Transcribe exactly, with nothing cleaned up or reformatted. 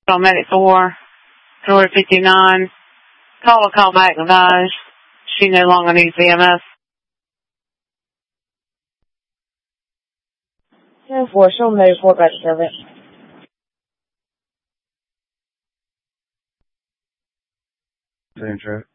On Medic four, Florida fifty-nine. Call a call back advised. She no longer needs E M S. ten four, show me report back to service. Same track.